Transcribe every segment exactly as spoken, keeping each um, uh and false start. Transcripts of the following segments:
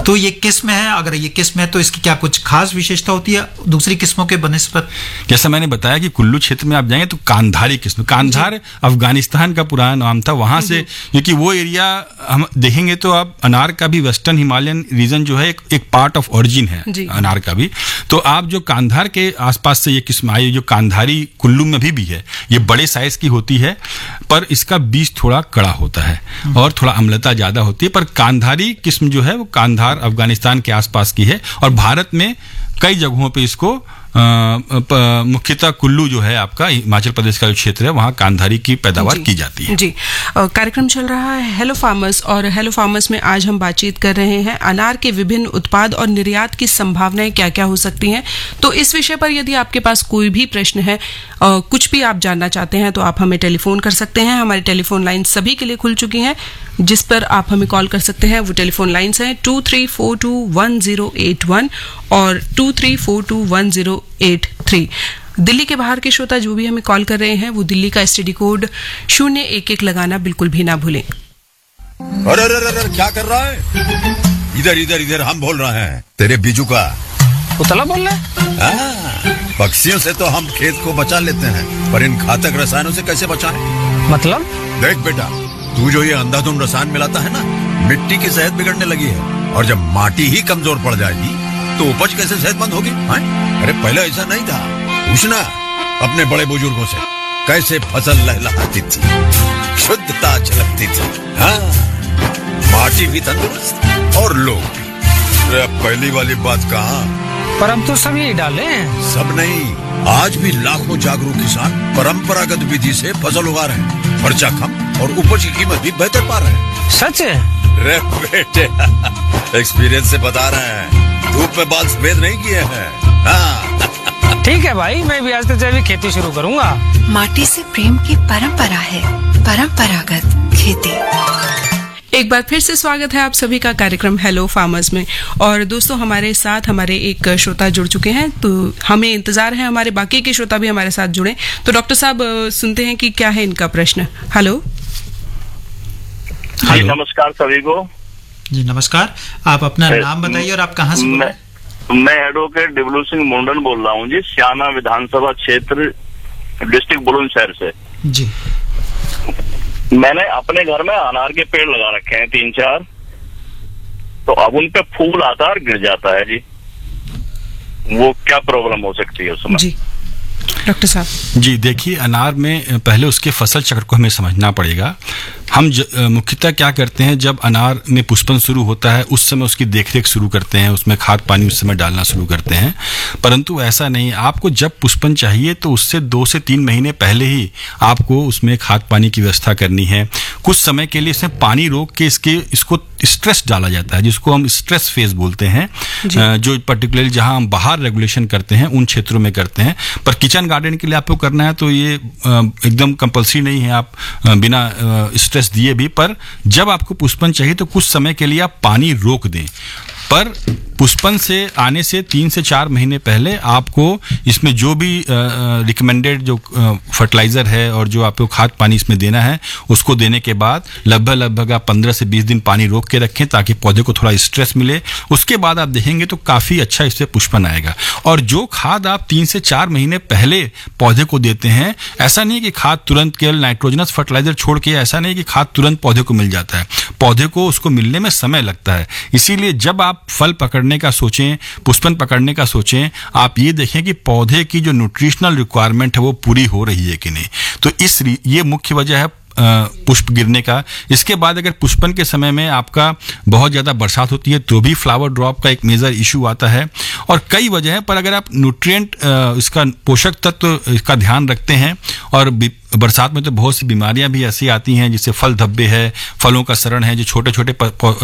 तो ये किस्म है, अगर ये किस्म है तो इसकी क्या कुछ खास विशेषता होती है दूसरी किस्मों के बनिस्बत? जैसा मैंने बताया कि कुल्लू क्षेत्र में आप जाएंगे तो कांधारी किस्म, कांधार अफगानिस्तान का पुराना नाम था, वहां से, क्योंकि वो एरिया हम देखेंगे तो आप अनार का भी वेस्टर्न हिमालयन रीजन जो है एक, एक पार्ट ऑफ ओरिजिन है अनार का भी। तो आप जो कांधार के आसपास से ये किस्म आई, जो कांधारी कुल्लू में भी, भी है, ये बड़े साइज की होती है पर इसका बीज थोड़ा कड़ा होता है और थोड़ा अम्लता ज्यादा होती है। पर कांधारी किस्म जो है वो कांधार अफगानिस्तान के आसपास की है और भारत में कई जगहों पे इसको मुख्यतः कुल्लू जो है आपका हिमाचल प्रदेश का जो क्षेत्र है वहाँ कांधारी की पैदावार की जाती है। जी, कार्यक्रम चल रहा है हेलो फार्मर्स और हेलो फार्मर्स में आज हम बातचीत कर रहे हैं अनार के विभिन्न उत्पाद और निर्यात की संभावनाएं क्या क्या हो सकती हैं। तो इस विषय पर यदि आपके पास कोई भी प्रश्न है, कुछ भी आप जानना चाहते हैं, तो आप हमें टेलीफोन कर सकते हैं। हमारी टेलीफोन लाइन सभी के लिए खुल चुकी हैं, जिस पर आप हमें कॉल कर सकते हैं। वो टेलीफोन लाइन्स हैं to three four to one zero eight one और to three four to one zero eight three. Delhi के बाहर के श्रोता जो भी हमें कॉल कर रहे हैं वो दिल्ली का एसटीडी कोड शून्य एक एक लगाना बिल्कुल भी ना भूलें। अरे अरे अरे क्या कर रहा है? इधर इधर इधर हम बोल रहे हैं तेरे बीजू का। उतला बोल रहा है? पक्षियों से तो हम खेत को बचा लेते हैं, पर इन घातक रसायनों से कैसे बचाएं? मतलब? देख बेटा, तू जो ये अंधाधुंध रसायन मिलाता है ना, मिट्टी की सेहत बिगड़ने लगी है और जब माटी ही कमजोर पड़ जाएगी तो उपज कैसे सेहतमंद होगी? अरे पहले ऐसा नहीं था, पूछना अपने बड़े बुजुर्गों से कैसे फसल लहलहाती थी, शुद्धता झलकती थी। हाँ, माटी भी तंदुरुस्त और लोग भी। अरे पहली वाली बात कहाँ, पर हम तो सब यही डाले हैं। सब नहीं, आज भी लाखों जागरूक किसान परंपरागत विधि से फसल उगा रहे हैं, खर्चा कम और उपज की कीमत भी बेहतर पा रहे हैं। सच है? रे बेटे एक्सपीरियंस से बता रहे हैं, धूप में बाल सफेद नहीं किए हैं। हाँ। ठीक है भाई, मैं भी आज से जैविक खेती शुरू करूंगा। माटी से प्रेम की परंपरा है, परंपरागत खेती। एक बार फिर से स्वागत है आप सभी का कार्यक्रम हेलो फार्मर्स में। और दोस्तों, हमारे साथ हमारे एक श्रोता जुड़ चुके हैं, तो हमें इंतजार है हमारे बाकी के श्रोता भी हमारे साथ जुड़े। तो डॉक्टर साहब, सुनते हैं कि क्या है इनका प्रश्न। हेलो जी, नमस्कार सभी को। जी नमस्कार, आप अपना नाम बताइए और आप कहाँ से बोल रहे हैं? मैं एडवोकेट डिबलू सिंह मुंडन बोल रहा हूँ जी, सियाना विधानसभा क्षेत्र, डिस्ट्रिक्ट बुलंदशहर से। जी, मैंने अपने घर में अनार के पेड़ लगा रखे हैं तीन चार, तो अब उन पे फूल आता है और गिर जाता है जी, वो क्या प्रॉब्लम हो सकती है उसमें? जी डॉक्टर साहब। जी देखिए, अनार में पहले उसके फसल चक्र को हमें समझना पड़ेगा। हम मुख्यतः क्या करते हैं, जब अनार में पुष्पन शुरू होता है उस समय उसकी देखरेख शुरू करते हैं, उसमें खाद पानी उस समय डालना शुरू करते हैं। परंतु ऐसा नहीं, आपको जब पुष्पन चाहिए तो उससे दो से तीन महीने पहले ही आपको उसमें खाद पानी की व्यवस्था करनी है। कुछ समय के लिए इसमें पानी रोक के इसके इसको स्ट्रेस डाला जाता है, जिसको हम स्ट्रेस फेज बोलते हैं, जो पर्टिकुलरली जहां हम बाहर रेगुलेशन करते हैं उन क्षेत्रों में करते हैं। पर किचन गार्डन के लिए आपको करना है तो ये एकदम कंपल्सरी नहीं है, आप बिना स्ट्रेस दिए भी। पर जब आपको पुष्पन चाहिए तो कुछ समय के लिए आप पानी रोक दें। पर पुष्पन से आने से तीन से चार महीने पहले आपको इसमें जो भी रिकमेंडेड जो फर्टिलाइजर है और जो आपको खाद पानी इसमें देना है उसको देने के बाद लगभग लगभग आप पंद्रह से बीस दिन पानी रोक के रखें ताकि पौधे को थोड़ा स्ट्रेस मिले। उसके बाद आप देखेंगे तो काफ़ी अच्छा इससे पुष्पन आएगा। और जो खाद आप तीन से चार महीने पहले पौधे को देते हैं, ऐसा नहीं कि खाद तुरंत केवल नाइट्रोजनस फर्टिलाइजर छोड़ के, ऐसा नहीं कि खाद तुरंत पौधे को मिल जाता है, पौधे को उसको मिलने में समय लगता है। इसीलिए जब आप फल पकड़ने का सोचें, पुष्पन पकड़ने का सोचें, आप ये देखें कि पौधे की जो न्यूट्रिशनल रिक्वायरमेंट है वो पूरी हो रही है कि नहीं। तो इस ये मुख्य वजह है पुष्प गिरने का। इसके बाद अगर पुष्पन के समय में आपका बहुत ज़्यादा बरसात होती है तो भी फ्लावर ड्रॉप का एक मेजर इशू आता है। और कई वजह हैं, पर अगर आप न्यूट्रिएंट इसका पोषक तत्व इसका ध्यान रखते हैं, और बरसात में तो बहुत सी बीमारियां भी ऐसी आती हैं जिससे फल धब्बे है, फलों का सड़न है, जो छोटे छोटे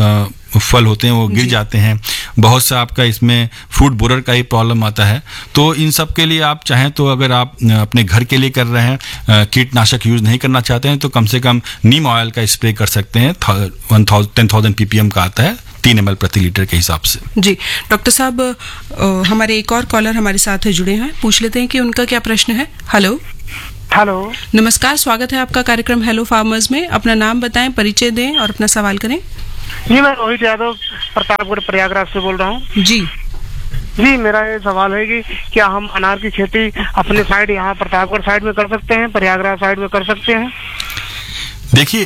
फल होते हैं वो गिर जाते हैं, बहुत सा आपका इसमें फ्रूट बोरर का ही प्रॉब्लम आता है। तो इन सब के लिए आप चाहें तो अगर आप अपने घर के लिए कर रहे हैं, कीटनाशक यूज नहीं करना चाहते हैं, तो कम से कम नीम ऑयल का स्प्रे कर सकते हैं। One thousand ten thousand ppm का आता है, तीन एम एल प्रति लीटर के हिसाब से। जी डॉक्टर साहब, हमारे एक और कॉलर हमारे साथ जुड़े हैं, पूछ लेते हैं कि उनका क्या प्रश्न है। हेलो हेलो नमस्कार, स्वागत है आपका कार्यक्रम हेलो फार्मर्स में। अपना नाम बताएं, परिचय दें और अपना सवाल करें। जी मैं रोहित यादव प्रतापगढ़ प्रयागराज से बोल रहा हूँ। जी जी मेरा ये सवाल है कि क्या हम अनार की खेती अपने साइड यहाँ प्रतापगढ़ साइड में कर सकते हैं, प्रयागराज साइड में कर सकते हैं? देखिए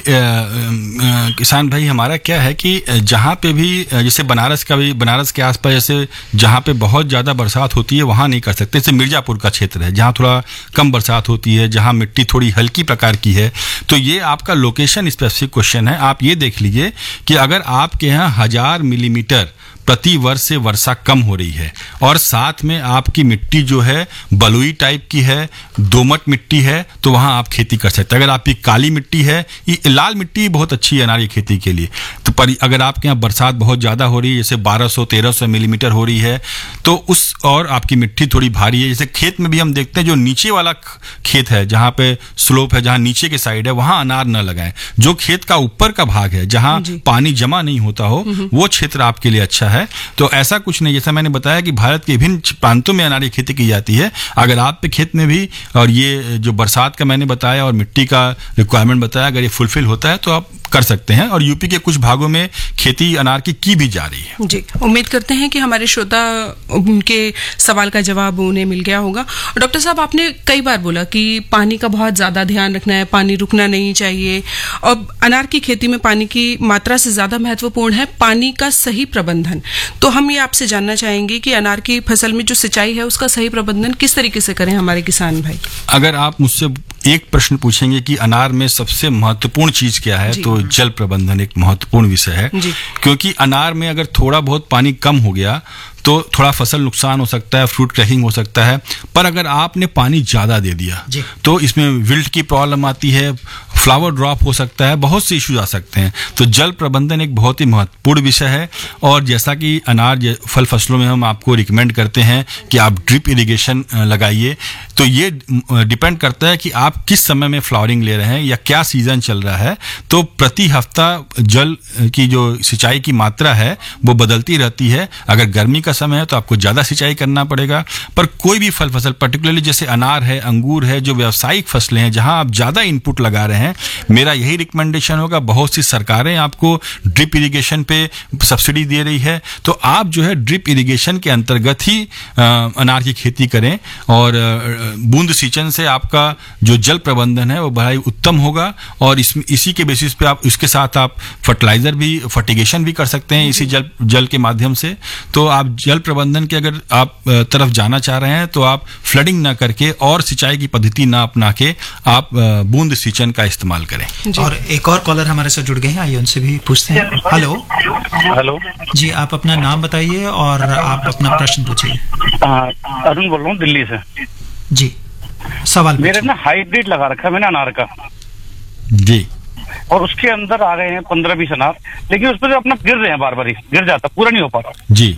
किसान भाई, हमारा क्या है कि जहाँ पे भी, जैसे बनारस का भी, बनारस के आसपास जैसे जहाँ पे बहुत ज़्यादा बरसात होती है वहाँ नहीं कर सकते। जैसे मिर्ज़ापुर का क्षेत्र है जहाँ थोड़ा कम बरसात होती है, जहाँ मिट्टी थोड़ी हल्की प्रकार की है, तो ये आपका लोकेशन स्पेसिफिक क्वेश्चन है। आप ये देख लीजिए कि अगर आपके यहाँ हजार मिलीमीटर प्रति वर्ष से वर्षा कम हो रही है और साथ में आपकी मिट्टी जो है बलुई टाइप की है, दोमट मिट्टी है, तो वहां आप खेती कर सकते हैं। अगर आपकी काली मिट्टी है, ये लाल मिट्टी बहुत अच्छी है अनार की खेती के लिए, तो पर अगर आपके यहाँ बरसात बहुत ज़्यादा हो रही है, जैसे बारह सौ तेरह सौ मिलीमीटर हो रही है, तो उस और आपकी मिट्टी थोड़ी भारी है, जैसे खेत में भी हम देखते हैं जो नीचे वाला खेत है, जहाँ पे स्लोप है, जहाँ नीचे के साइड है, वहां अनार न लगाएं। जो खेत का ऊपर का भाग है, जहाँ पानी जमा नहीं होता हो, वो क्षेत्र आपके लिए अच्छा है। तो ऐसा कुछ नहीं, जैसा मैंने बताया कि भारत के विभिन्न प्रांतों में अनार की खेती की जाती है। अगर आप पे खेत में भी, और ये जो बरसात का मैंने बताया और मिट्टी का रिक्वायरमेंट बताया, अगर ये फुलफिल होता है तो आप कर सकते हैं। और यूपी के कुछ भागों में खेती अनार की की भी जा रही है। जी, उम्मीद करते हैं कि हमारे श्रोता उनके सवाल का जवाब उन्हें मिल गया होगा। डॉक्टर साहब, आपने कई बार बोला कि पानी का बहुत ज्यादा ध्यान रखना है, पानी रुकना नहीं चाहिए, और अनार की खेती में पानी की मात्रा से ज्यादा महत्वपूर्ण है पानी का सही प्रबंधन। तो हम ये आपसे जानना चाहेंगे कि अनार की फसल में जो सिंचाई है उसका सही प्रबंधन किस तरीके से करें हमारे किसान भाई? अगर आप मुझसे एक प्रश्न पूछेंगे कि अनार में सबसे महत्वपूर्ण चीज क्या है, तो जल प्रबंधन एक महत्वपूर्ण विषय है। क्योंकि अनार में अगर थोड़ा बहुत पानी कम हो गया तो थोड़ा फसल नुकसान हो सकता है, फ्रूट क्रैकिंग हो सकता है। पर अगर आपने पानी ज्यादा दे दिया तो इसमें विल्ट की प्रॉब्लम आती है, फ्लावर ड्रॉप हो सकता है, बहुत से इश्यूज आ सकते हैं। तो जल प्रबंधन एक बहुत ही महत्वपूर्ण विषय है। और जैसा कि अनार फल फसलों में हम आपको रिकमेंड करते हैं कि आप ड्रिप इरिगेशन लगाइए, तो ये डिपेंड करता है कि आप किस समय में फ्लावरिंग ले रहे हैं या क्या सीजन चल रहा है। तो प्रति हफ्ता जल की जो सिंचाई की मात्रा है वो बदलती रहती है। अगर गर्मी का समय है तो आपको ज्यादा सिंचाई करना पड़ेगा। पर कोई भी फल फसल, पर्टिकुलरली जैसे अनार है, अंगूर है, जो व्यावसायिक फसलें हैं जहां आप ज्यादा इनपुट लगा रहे हैं, मेरा यही रिकमेंडेशन होगा। बहुत सी सरकारें आपको ड्रिप इरिगेशन पे सब्सिडी दे रही है, तो आप जो है ड्रिप इरिगेशन के अंतर्गत ही आ, अनार की खेती करें। और बूंद सिंचन से आपका जो जल प्रबंधन है वो बड़ा ही उत्तम होगा। और इस, इसी के बेसिस पे आप इसके साथ आप फर्टिलाइजर भी, फर्टिगेशन भी कर सकते हैं इसी जल जल के माध्यम से। तो आप जल प्रबंधन के अगर आप तरफ जाना चाह रहे हैं तो आप फ्लडिंग ना करके और सिंचाई की पद्धति ना अपना के आप बूंद सिंचन का इस्तेमाल करें। और एक और कॉलर हमारे साथ जुड़ गए हैं, आइए उनसे भी पूछते हैं। हेलो हेलो जी, आप अपना नाम बताइए और आप अपना प्रश्न पूछिए। अरुण बोल रहा हूँ दिल्ली से। जी, सवाल मेरे ना हाइब्रिड लगा रखा है मैंने अनार का जी, और उसके अंदर आ गए हैं पंद्रह बीस अनार, लेकिन उस पर अपना गिर रहे हैं, बार बार ही गिर जाता, पूरा नहीं हो पा रहा। जी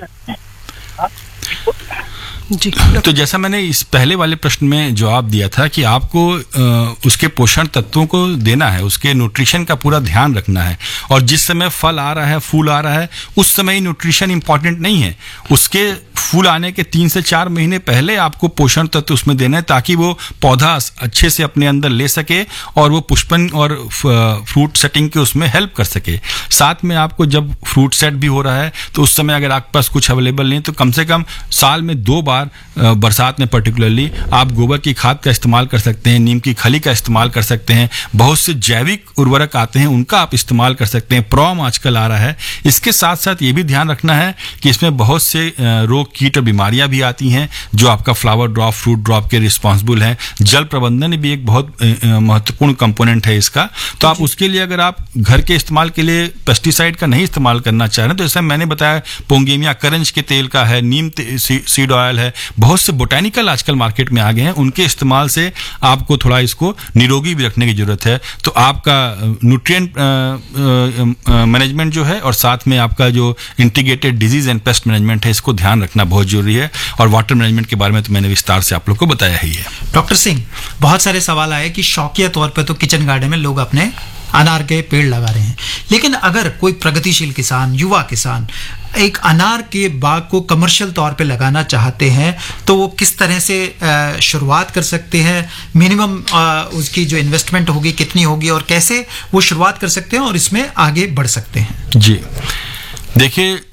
जी। तो जैसा मैंने इस पहले वाले प्रश्न में जवाब दिया था कि आपको आ, उसके पोषण तत्वों को देना है, उसके न्यूट्रिशन का पूरा ध्यान रखना है। और जिस समय फल आ रहा है, फूल आ रहा है, उस समय न्यूट्रिशन इंपॉर्टेंट नहीं है। उसके फूल आने के तीन से चार महीने पहले आपको पोषण तत्व उसमें देना है, ताकि वो पौधा अच्छे से अपने अंदर ले सके और वो पुष्पन और फ्रूट सेटिंग के उसमें हेल्प कर सके। साथ में आपको जब फ्रूट सेट भी हो रहा है तो उस समय अगर आपके पास कुछ अवेलेबल नहीं, तो कम से कम साल में दो बार, बरसात में पर्टिकुलरली, आप गोबर की खाद का इस्तेमाल कर सकते हैं, नीम की खली का इस्तेमाल कर सकते हैं, बहुत से जैविक उर्वरक आते हैं उनका आप इस्तेमाल कर सकते हैं। प्रॉम आजकल आ रहा है। इसके साथ साथ ये भी ध्यान रखना है कि इसमें बहुत से रोग, कीट और बीमारियां भी आती हैं जो आपका फ्लावर ड्रॉप, फ्रूट ड्रॉप के रिस्पॉन्सिबल हैं। जल प्रबंधन भी एक बहुत महत्वपूर्ण कंपोनेंट है इसका। तो आप उसके लिए, अगर आप घर के इस्तेमाल के लिए पेस्टिसाइड का नहीं इस्तेमाल करना चाह रहे हैं, तो जैसे मैंने बताया पोंगेमिया करंज के तेल का है, नीम सीड ऑयल है, बहुत से बोटेनिकल आजकल मार्केट में आ गए हैं, उनके इस्तेमाल से आपको थोड़ा इसको निरोगी भी रखने की जरूरत है। तो आपका न्यूट्रिएंट मैनेजमेंट जो है और साथ में आपका जो integrated disease and pest management है, इसको ध्यान रखना बहुत जरूरी है। और वाटर मैनेजमेंट के बारे में तो मैंने विस्तार से आप लोग को बताया ही है। डॉक्टर सिंह, बहुत सारे सवाल आए कि शौकिया तौर पर तो किचन गार्डन में लोग अपने अनार के पेड़ लगा रहे हैं। लेकिन अगर कोई प्रगतिशील किसान, युवा किसान एक अनार के बाग को कमर्शियल तौर पे लगाना चाहते हैं तो वो किस तरह से शुरुआत कर सकते हैं, मिनिमम उसकी जो इन्वेस्टमेंट होगी कितनी होगी और कैसे वो शुरुआत कर सकते हैं और इसमें आगे बढ़ सकते हैं? जी देखिए,